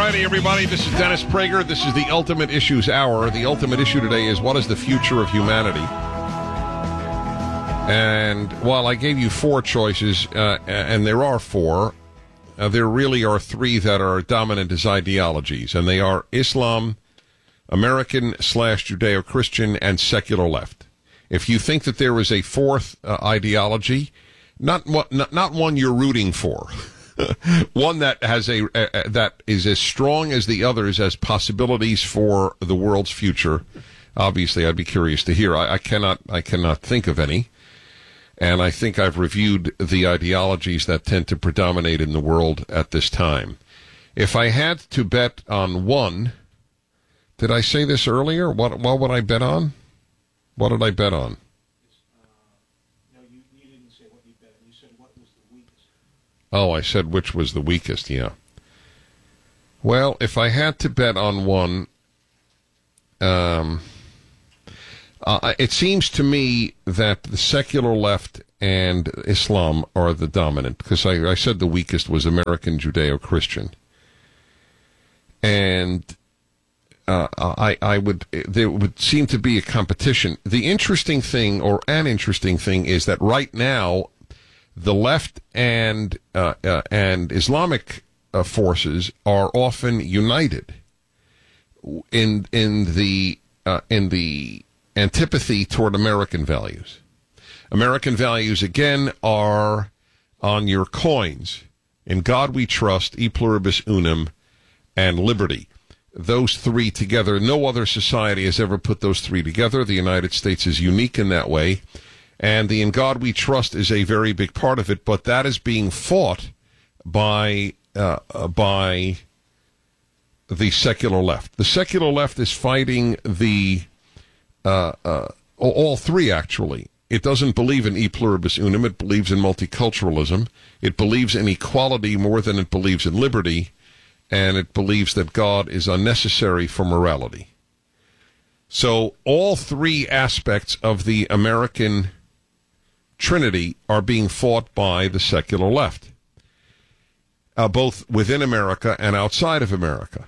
Friday, everybody. This is Dennis Prager. This is the Ultimate Issues Hour. The ultimate issue today is, what is the future of humanity? And while I gave you four choices, and there are four, there really are three that are dominant as ideologies, and they are Islam, American/Judeo-Christian, and secular left. If you think that there is a fourth ideology, not one you're rooting for, one that has that is as strong as the others as possibilities for the world's future, obviously I'd be curious to hear. I cannot think of any. And I think I've reviewed the ideologies that tend to predominate in the world at this time. If I had to bet on one, did I say this earlier? What would I bet on? What did I bet on? No, you didn't say what you bet. You said what was the weakest. Oh, I said which was the weakest, yeah. Well, if I had to bet on one, it seems to me that the secular left and Islam are the dominant, because I said the weakest was American Judeo-Christian. And there would seem to be a competition. The interesting thing, or an interesting thing, is that right now, the left and Islamic forces are often united in the antipathy toward American values. American values, again, are on your coins. In God we trust, e pluribus unum, and liberty. Those three together, no other society has ever put those three together. The United States is unique in that way. And the in God we trust is a very big part of it, but that is being fought by the secular left. The secular left is fighting all three, actually. It doesn't believe in e pluribus unum. It believes in multiculturalism. It believes in equality more than it believes in liberty. And it believes that God is unnecessary for morality. So all three aspects of the American Trinity are being fought by the secular left, both within America and outside of America.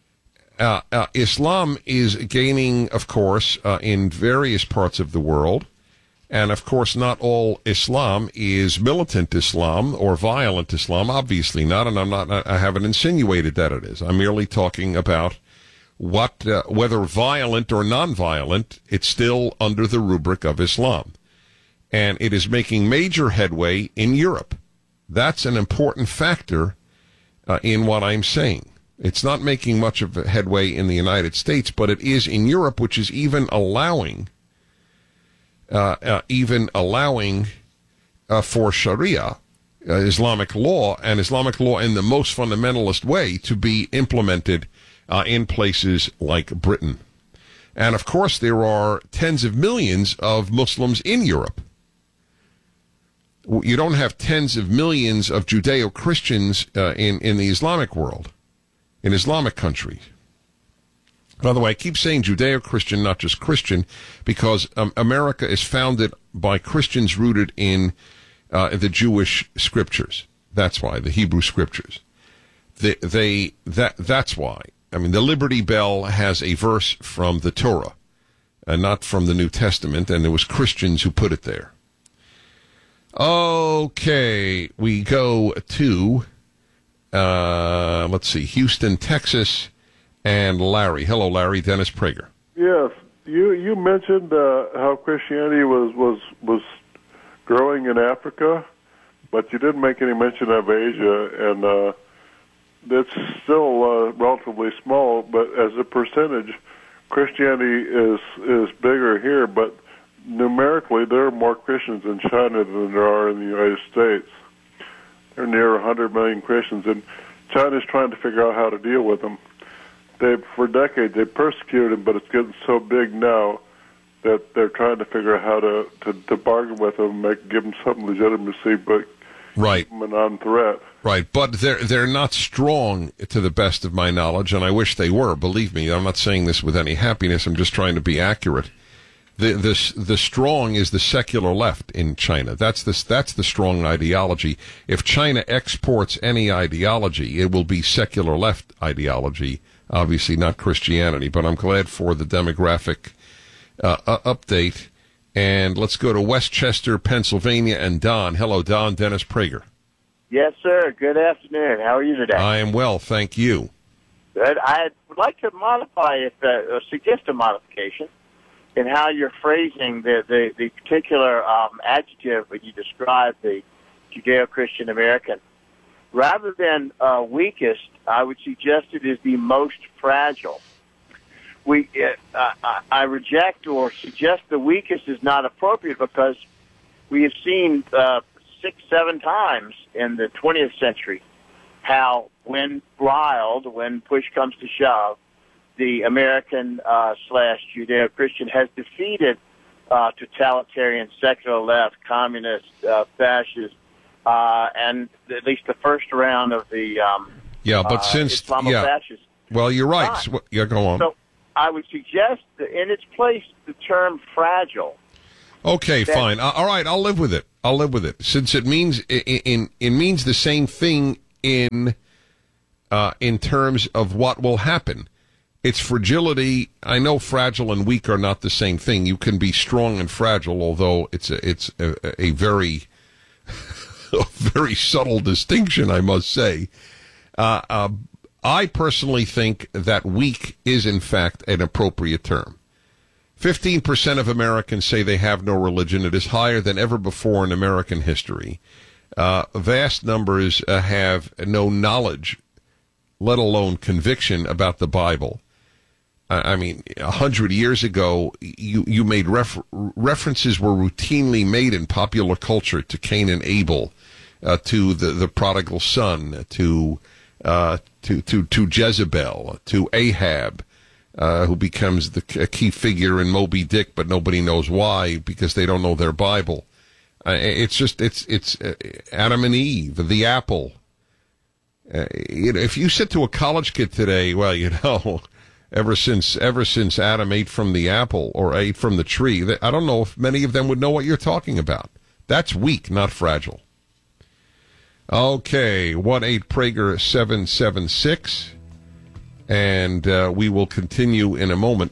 Islam is gaining, of course, in various parts of the world. And, of course, not all Islam is militant Islam or violent Islam. Obviously not, and I haven't insinuated that it is. I'm merely talking about whether violent or nonviolent, it's still under the rubric of Islam. And it is making major headway in Europe. That's an important factor in what I'm saying. It's not making much of a headway in the United States, but it is in Europe, which is even allowing for Sharia, Islamic law, and Islamic law in the most fundamentalist way to be implemented in places like Britain. And, of course, there are tens of millions of Muslims in Europe. You don't have tens of millions of Judeo-Christians in the Islamic world, in Islamic countries. By the way, I keep saying Judeo-Christian, not just Christian, because America is founded by Christians rooted in the Jewish scriptures. That's why, the Hebrew scriptures. That's why. I mean, the Liberty Bell has a verse from the Torah, and not from the New Testament, and it was Christians who put it there. Okay, we go to, let's see, Houston, Texas. And Larry. Hello, Larry. Dennis Prager. Yes. You mentioned how Christianity was growing in Africa, but you didn't make any mention of Asia, and it's still relatively small, but as a percentage, Christianity is bigger here, but numerically there are more Christians in China than there are in the United States. There are near 100 million Christians, and China's trying to figure out how to deal with them. For decades, they persecuted him, but it's getting so big now that they're trying to figure out how to bargain with him, give him some legitimacy, but right. keep him a non-threat. Right, but they're not strong, to the best of my knowledge, and I wish they were. Believe me, I'm not saying this with any happiness. I'm just trying to be accurate. the strong is the secular left in China. That's the strong ideology. If China exports any ideology, it will be secular left ideology. Obviously, not Christianity. But I'm glad for the demographic update. And let's go to Westchester, Pennsylvania, and Don. Hello, Don. Dennis Prager. Yes, sir. Good afternoon. How are you today? I am well, thank you. Good. I would like to modify or suggest a modification in how you're phrasing the particular adjective when you describe the Judeo-Christian American. Rather than weakest, I would suggest it is the most fragile. I reject or suggest the weakest is not appropriate because we have seen 6-7 times in the 20th century how, when riled, when push comes to shove, the American / Judeo-Christian has defeated totalitarian secular left, communist, fascist, and at least the first round of the Islamofascist. Well, you're right. Yeah, go on. So I would suggest that in its place the term fragile. Okay, fine. All right, I'll live with it. Since it means it means the same thing in terms of what will happen. It's fragility. I know fragile and weak are not the same thing. You can be strong and fragile, although it's a very a very subtle distinction, I must say. I personally think that weak is, in fact, an appropriate term. 15% of Americans say they have no religion. It is higher than ever before in American history. Vast numbers have no knowledge, let alone conviction, about the Bible. I mean, 100 years ago, you made references were routinely made in popular culture to Cain and Abel, to the prodigal son, to Jezebel, to Ahab, who becomes a key figure in Moby Dick, but nobody knows why because they don't know their Bible. It's Adam and Eve, the apple. If you said to a college kid today, well, ever since Adam ate from the apple or ate from the tree, I don't know if many of them would know what you're talking about. That's weak, not fragile. Okay, 1-8-PRAGER-776, and we will continue in a moment.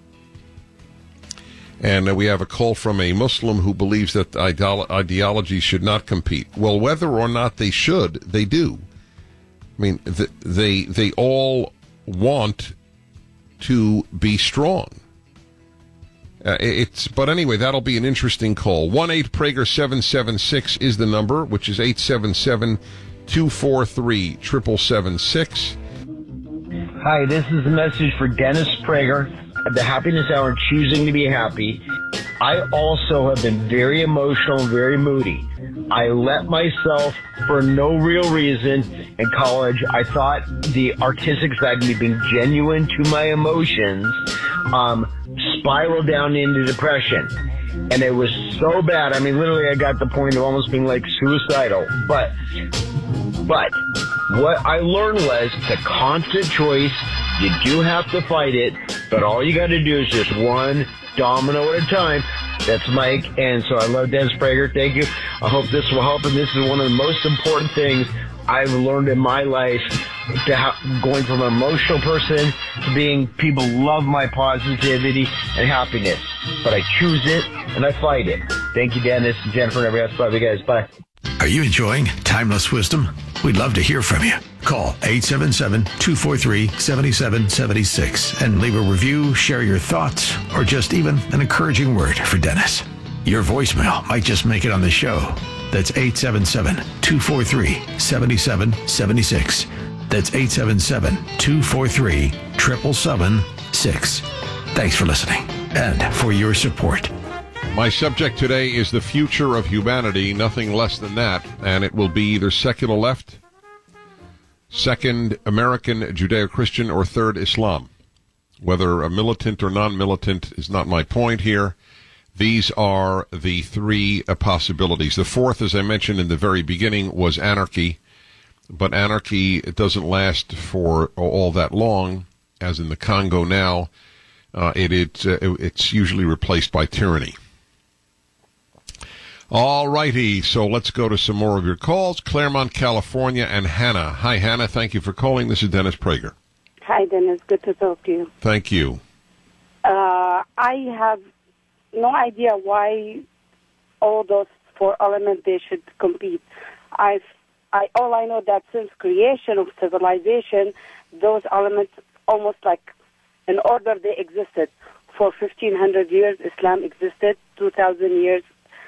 And we have a call from a Muslim who believes that ideologies should not compete. Well, whether or not they should, they do. I mean, they all want to be strong. But anyway, that'll be an interesting call. 1-8-PRAGER-776 is the number, which is 877-243-7776. Hi, this is a message for Dennis Prager at the Happiness Hour, choosing to be happy. I also have been very emotional, very moody. I let myself, for no real reason, in college, I thought the artistic side of me being genuine to my emotions, spiraled down into depression. And it was so bad. I mean, literally, I got to the point of almost being like suicidal. But what I learned was the constant choice. You do have to fight it, but all you got to do is just one domino at a time. That's Mike, and so I love Dennis Prager. Thank you. I hope this will help, and this is one of the most important things I've learned in my life, going from an emotional person to being people love my positivity and happiness. But I choose it, and I fight it. Thank you, Dennis and Jennifer and everybody else. Love you guys. Bye. Are you enjoying Timeless Wisdom? We'd love to hear from you. Call 877-243-7776 and leave a review, share your thoughts, or just even an encouraging word for Dennis. Your voicemail might just make it on the show. That's 877-243-7776. That's 877-243-7776. Thanks for listening and for your support. My subject today is the future of humanity, nothing less than that, and it will be either secular left, second American Judeo-Christian, or third Islam. Whether a militant or non-militant is not my point here. These are the three possibilities. The fourth, as I mentioned in the very beginning, was anarchy, but anarchy doesn't last for all that long, as in the Congo now. It's usually replaced by tyranny. All righty, so let's go to some more of your calls. Claremont, California, and Hannah. Hi, Hannah. Thank you for calling. This is Dennis Prager. Hi, Dennis. Good to talk to you. Thank you. I have no idea why all those four elements, they should compete. All I know that since creation of civilization, those elements almost like in order they existed. For 1,500 years, Islam existed. 2,000 years,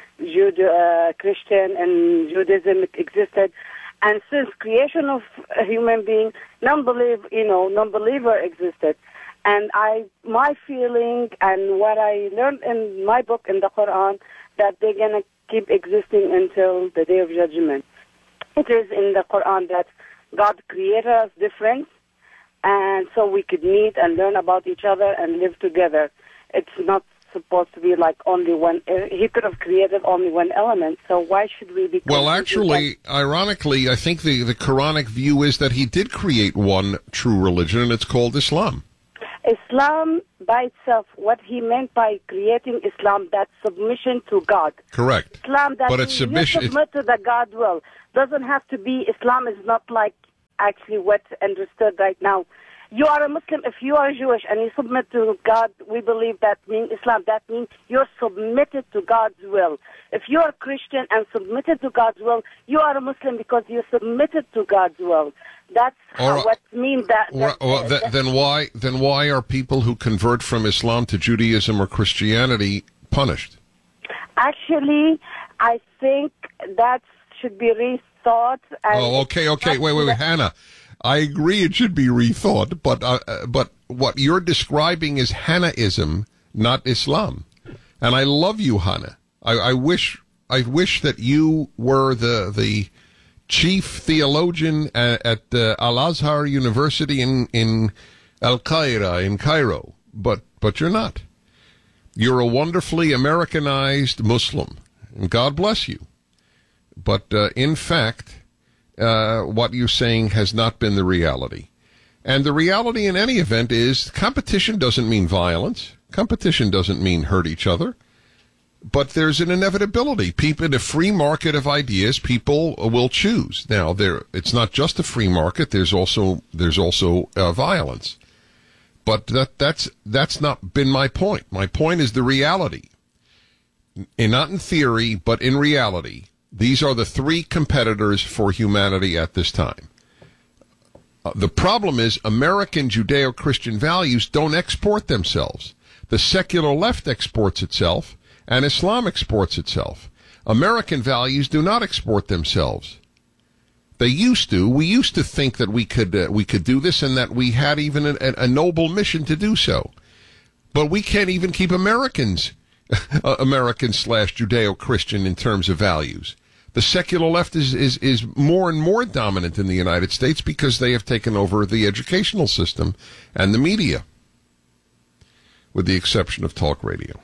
Christian and Judaism existed. And since creation of a human being, non-believer existed. And my feeling and what I learned in my book, in the Quran, that they're going to keep existing until the Day of Judgment. It is in the Quran that God created us different, and so we could meet and learn about each other and live together. It's not supposed to be like only one. He could have created only one element, so why should we be... Well, actually, ironically, I think the Quranic view is that he did create one true religion, and it's called Islam. Islam by itself, what he meant by creating Islam, that's submission to God. Correct. Islam, that but it's submission. You submit to the God will. Doesn't have to be, Islam is not like actually what's understood right now. You are a Muslim if you are Jewish and you submit to God. We believe that means Islam. That means you're submitted to God's will. If you are Christian and submitted to God's will, you are a Muslim because you submitted to God's will. That's what means that. Then why are people who convert from Islam to Judaism or Christianity punished? Actually, I think that should be rethought. Okay. Wait, Hannah. I agree it should be rethought, but what you're describing is Hanaism, not Islam. And I love you, Hannah. I wish that you were the chief theologian at Al-Azhar University in Al-Qaeda in Cairo, but you're not. You're a wonderfully Americanized Muslim, and God bless you. But in fact, what you're saying has not been the reality. And the reality in any event is competition doesn't mean violence. Competition doesn't mean hurt each other. But there's an inevitability. People in a free market of ideas, people will choose. Now, it's not just a free market. There's also violence. But that's not been my point. My point is the reality. And not in theory, but in reality. These are the three competitors for humanity at this time. The problem is American Judeo-Christian values don't export themselves. The secular left exports itself, and Islam exports itself. American values do not export themselves. They used to. We used to think that we could do this, and that we had even a noble mission to do so. But we can't even keep Americans Judeo-Christian in terms of values. The secular left is more and more dominant in the United States because they have taken over the educational system and the media, with the exception of talk radio.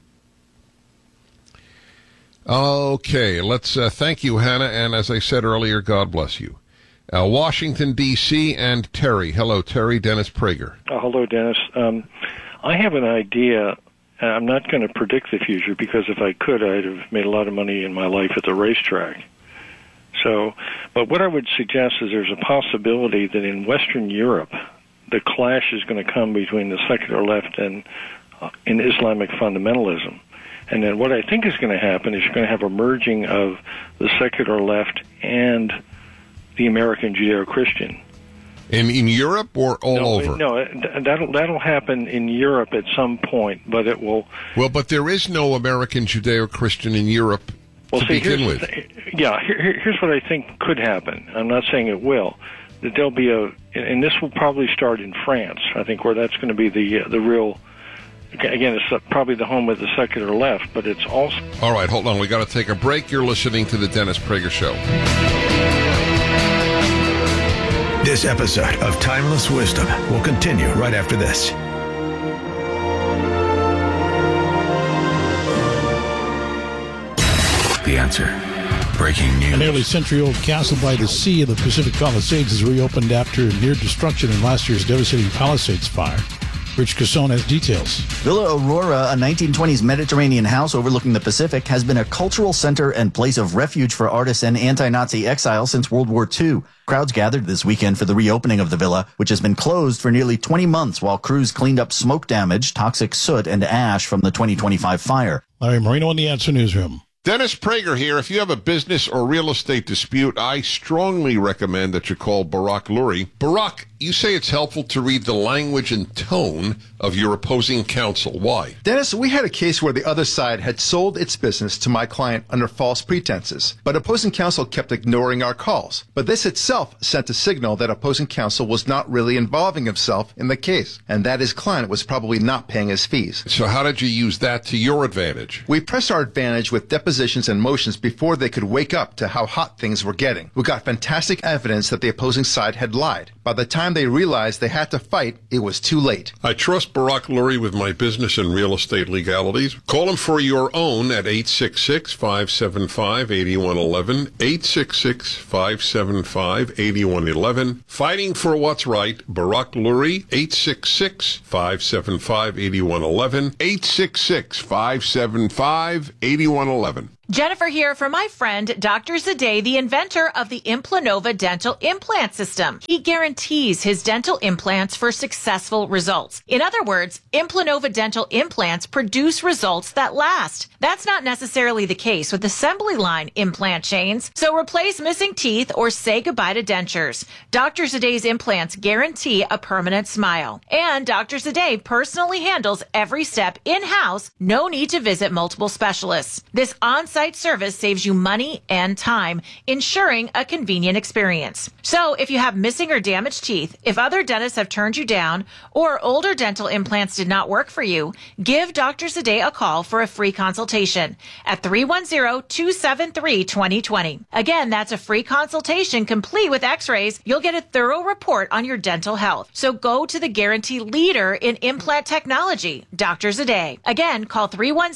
Okay, let's thank you, Hannah, and as I said earlier, God bless you. Washington, D.C., and Terry. Hello, Terry. Dennis Prager. Hello, Dennis. I have an idea. I'm not going to predict the future because if I could, I'd have made a lot of money in my life at the racetrack. But what I would suggest is there's a possibility that in Western Europe, the clash is going to come between the secular left and in Islamic fundamentalism. And then what I think is going to happen is you're going to have a merging of the secular left and the American Judeo-Christian. In Europe or over? No, that'll happen in Europe at some point, but it will... Well, but there is no American Judeo-Christian in Europe to begin with. Here's what I think could happen. I'm not saying it will. That there'll be and this will probably start in France, I think, where that's going to be the real... Again, it's probably the home of the secular left, but it's also... All right, hold on. We got to take a break. You're listening to the Dennis Prager Show. This episode of Timeless Wisdom will continue right after this. The Answer. Breaking news. A nearly century-old castle by the sea in the Pacific Palisades is reopened after near destruction in last year's devastating Palisades fire. Rich Casson has details. Villa Aurora, a 1920s Mediterranean house overlooking the Pacific, has been a cultural center and place of refuge for artists and anti-Nazi exile since World War II. Crowds gathered this weekend for the reopening of the villa, which has been closed for nearly 20 months while crews cleaned up smoke damage, toxic soot, and ash from the 2025 fire. Larry Marino in the Answer Newsroom. Dennis Prager here. If you have a business or real estate dispute, I strongly recommend that you call Barak Lurie. Barak, you say it's helpful to read the language and tone of your opposing counsel. Why? Dennis, we had a case where the other side had sold its business to my client under false pretenses, but opposing counsel kept ignoring our calls. But this itself sent a signal that opposing counsel was not really involving himself in the case, and that his client was probably not paying his fees. So how did you use that to your advantage? We pressed our advantage with depositions and motions before they could wake up to how hot things were getting. We got fantastic evidence that the opposing side had lied. By the time they realized they had to fight, it was too late. I trust Barak Lurie with my business and real estate legalities. Call him for your own at 866-575-8111, 866-575-8111. Fighting for what's right, Barak Lurie, 866-575-8111, 866-575-8111. Jennifer here for my friend, Dr. Zadeh, the inventor of the Implanova dental implant system. He guarantees his dental implants for successful results. In other words, Implanova dental implants produce results that last. That's not necessarily the case with assembly line implant chains, so replace missing teeth or say goodbye to dentures. Dr. Zadeh's implants guarantee a permanent smile. And Dr. Zadeh personally handles every step in-house, no need to visit multiple specialists. This on-site service saves you money and time, ensuring a convenient experience. So if you have missing or damaged teeth, if other dentists have turned you down, or older dental implants did not work for you, give Dr. Zadeh a call for a free consultation at 310-273-2020. Again, that's a free consultation complete with x-rays. You'll get a thorough report on your dental health. So go to the guarantee leader in implant technology, Dr. Zadeh. Again, call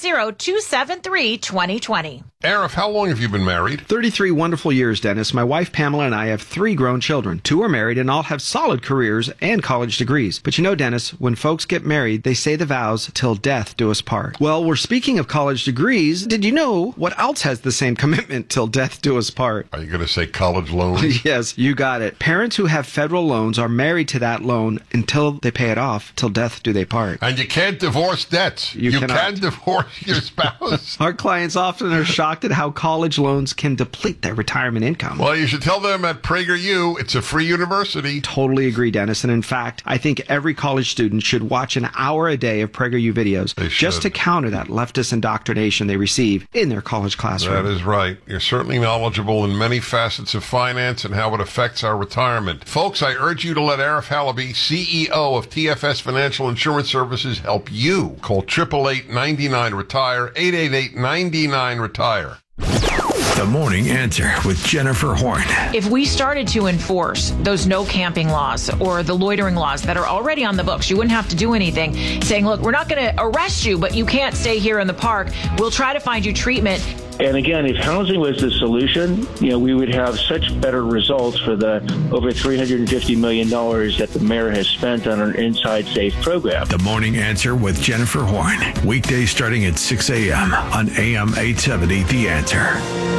310-273-2020. Arif, how long have you been married? 33 wonderful years, Dennis. My wife, Pamela, and I have 3 grown children. 2 are married and all have solid careers and college degrees. But you know, Dennis, when folks get married, they say the vows till death do us part. Well, we're speaking of college degrees. Did you know what else has the same commitment till death do us part? Are you going to say college loans? Yes, you got it. Parents who have federal loans are married to that loan until they pay it off. Till death do they part. And you can't divorce debts. You can divorce your spouse. Our clients often are shocked at how college loans can deplete their retirement income. Well, you should tell them at PragerU, it's a free university. Totally agree, Dennis. And in fact, I think every college student should watch an hour a day of PragerU videos just to counter that leftist indoctrination they receive in their college classroom. That is right. You're certainly knowledgeable in many facets of finance and how it affects our retirement. Folks, I urge you to let Arif Halaby, CEO of TFS Financial Insurance Services, help you. Call 888-99-RETIRE, 888-99-RETIRE. The Morning Answer with Jennifer Horn. If we started to enforce those no camping laws or the loitering laws that are already on the books, you wouldn't have to do anything, saying, look, we're not going to arrest you, but you can't stay here in the park. We'll try to find you treatment. And again, if housing was the solution, we would have such better results for the over $350 million that the mayor has spent on an Inside Safe program. The Morning Answer with Jennifer Horn. Weekdays starting at 6 a.m. on AM 870, The Answer.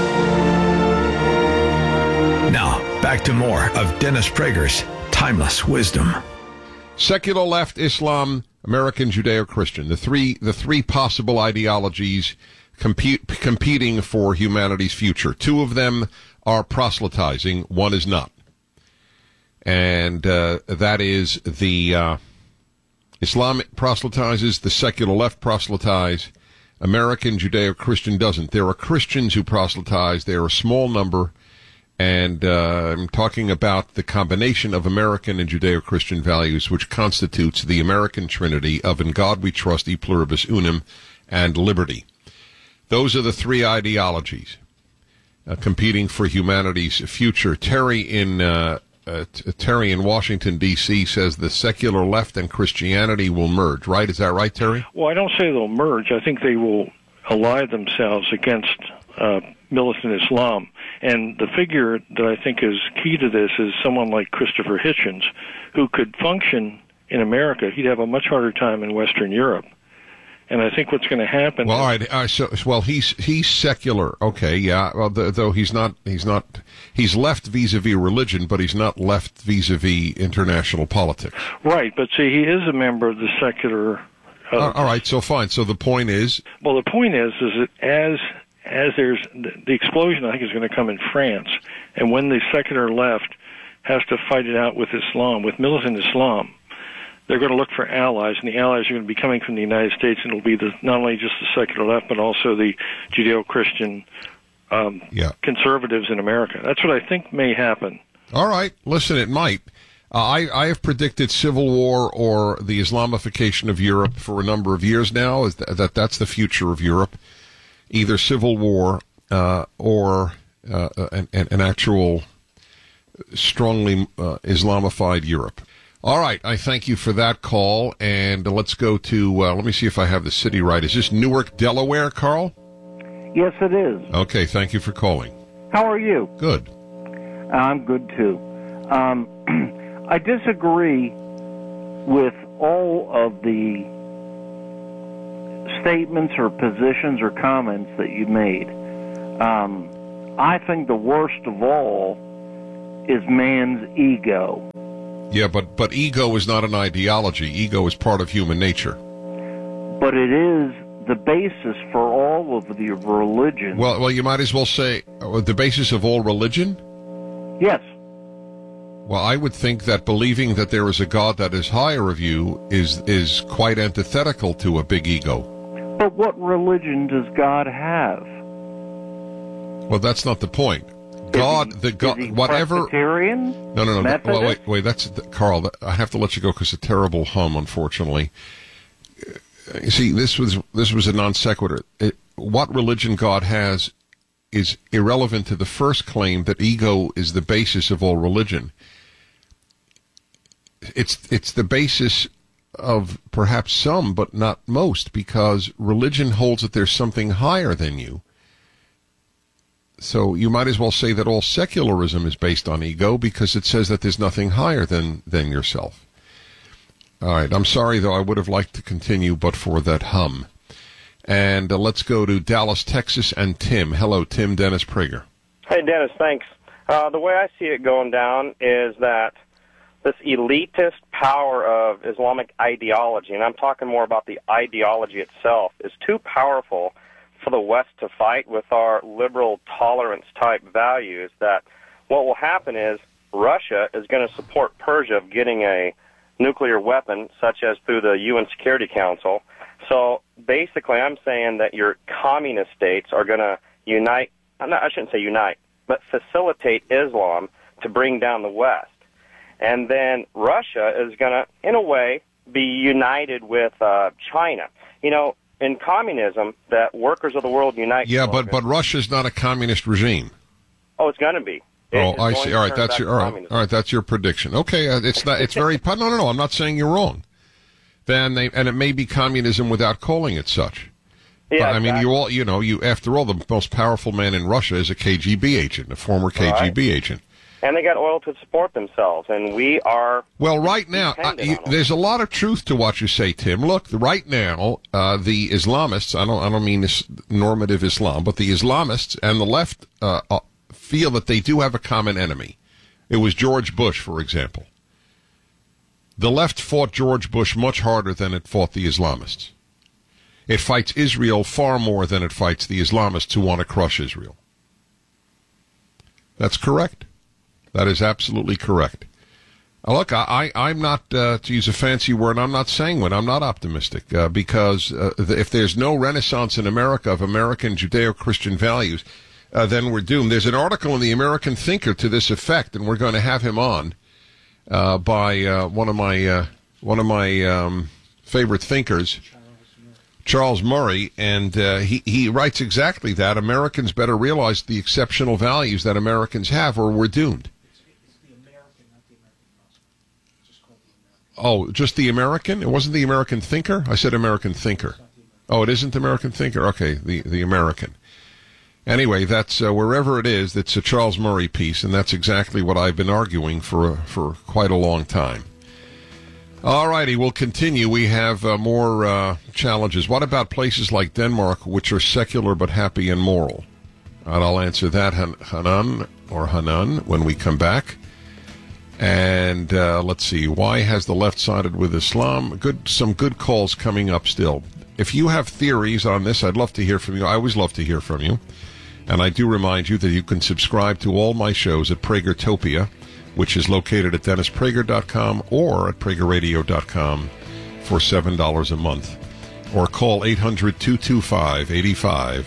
Now, back to more of Dennis Prager's Timeless Wisdom. Secular left, Islam, American Judeo-Christian. The three possible ideologies competing for humanity's future. 2 of them are proselytizing. 1 is not. And that is the Islam proselytizes, the secular left proselytize. American Judeo-Christian doesn't. There are Christians who proselytize. They are a small number. And I'm talking about the combination of American and Judeo-Christian values, which constitutes the American Trinity of In God We Trust, E Pluribus Unum, and liberty. Those are the 3 ideologies competing for humanity's future. Terry in Washington, D.C. says the secular left and Christianity will merge, right? Is that right, Terry? Well, I don't say they'll merge. I think they will ally themselves against militant Islam. And the figure that I think is key to this is someone like Christopher Hitchens, who could function in America, he'd have a much harder time in Western Europe. And I think what's going to happen. Well, all right. He's secular. Okay, yeah. Well, though he's left vis-a-vis religion, but he's not left vis-a-vis international politics. Right, but see, he is a member of the secular. All right, so fine. So the point is. Well, the point is that as there's the explosion, I think is going to come in France, and when the secular left has to fight it out with Islam, with militant Islam, they're going to look for allies, and the allies are going to be coming from the United States, and it'll be not only just the secular left, but also the Judeo-Christian conservatives in America. That's what I think may happen. All right. Listen, it might. I have predicted civil war or the Islamification of Europe for a number of years now. That's the future of Europe, either civil war or an actual strongly Islamified Europe. All right, I thank you for that call, and let's go to, let me see if I have the city right. Is this Newark, Delaware, Carl? Yes, it is. Okay, thank you for calling. How are you? Good. I'm good, too. I disagree with all of the statements or positions or comments that you made. I think the worst of all is man's ego. Yeah, but ego is not an ideology. Ego is part of human nature. But it is the basis for all of the religion. Well, you might as well say the basis of all religion? Yes. Well, I would think that believing that there is a God that is higher of you is quite antithetical to a big ego. But what religion does God have? Well, that's not the point. God, whatever. Presbyterian? No. Methodist? Wait. That's Carl. I have to let you go because it's a terrible hum, unfortunately. You see, this was a non sequitur. What religion God has is irrelevant to the first claim that ego is the basis of all religion. It's the basis of perhaps some, but not most, because religion holds that there's something higher than you. So you might as well say that all secularism is based on ego because it says that there's nothing higher than yourself. All right. I'm sorry, though. I would have liked to continue, but for that hum. And let's go to Dallas, Texas, and Tim. Hello, Tim. Dennis Prager. Hey, Dennis. Thanks. The way I see it going down is that this elitist power of Islamic ideology, and I'm talking more about the ideology itself, is too powerful for the West to fight with our liberal tolerance type values. That what will happen is Russia is going to support Persia of getting a nuclear weapon, such as through the UN Security Council. So basically I'm saying that your communist states are going to unite, I shouldn't say unite, but facilitate Islam to bring down the West. And then Russia is going to, in a way, be united with China. You know, in communism, that workers of the world unite. Yeah, but Russia's not a communist regime. Oh, it's going to be. I see. All right, that's your all right. That's your prediction. Okay, it's not. It's very. No. I'm not saying you're wrong. And it may be communism without calling it such. Yeah, but, I mean, after all, the most powerful man in Russia is a KGB agent, a former KGB agent. And they got oil to support themselves, and we are. Well, right now, there's a lot of truth to what you say, Tim. Look, right now, the Islamists, I don't mean this normative Islam, but the Islamists and the left feel that they do have a common enemy. It was George Bush, for example. The left fought George Bush much harder than it fought the Islamists. It fights Israel far more than it fights the Islamists who want to crush Israel. That's correct. That is absolutely correct. Look, I'm not, to use a fancy word, I'm not sanguine. I'm not optimistic because if there's no renaissance in America of American Judeo-Christian values, then we're doomed. There's an article in the American Thinker to this effect, and we're going to have him on by one of my favorite thinkers, Charles Murray, and he writes exactly that. Americans better realize the exceptional values that Americans have, or we're doomed. Oh, just the American? It wasn't the American Thinker? I said American Thinker. Oh, it isn't American Thinker? Okay, the American. Anyway, that's wherever it is, it's a Charles Murray piece, and that's exactly what I've been arguing for quite a long time. All righty, we'll continue. We have more challenges. What about places like Denmark, which are secular but happy and moral? And I'll answer that, Hanan, when we come back. And let's see, why has the left sided with Islam? Some good calls coming up still. If you have theories on this, I'd love to hear from you. I always love to hear from you. And I do remind you that you can subscribe to all my shows at Pragertopia, which is located at DennisPrager.com or at PragerRadio.com for $7 a month. Or call 800-225-8584.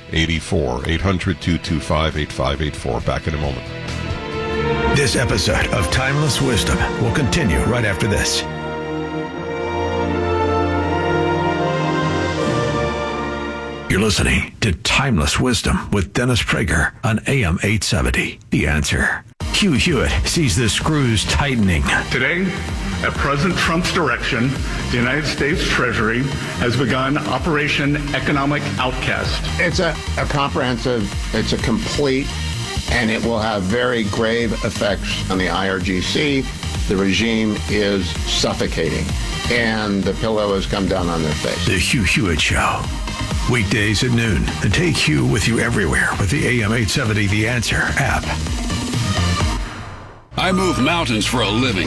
800-225-8584. Back in a moment. This episode of Timeless Wisdom will continue right after this. You're listening to Timeless Wisdom with Dennis Prager on AM 870. The Answer. Hugh Hewitt sees the screws tightening. Today, at President Trump's direction, the United States Treasury has begun Operation Economic Outcast. It's a comprehensive, it's a complete, and it will have very grave effects on the IRGC. The regime is suffocating, and the pillow has come down on their face. The Hugh Hewitt Show. Weekdays at noon. And take Hugh with you everywhere with the AM 870 The Answer app. I move mountains for a living.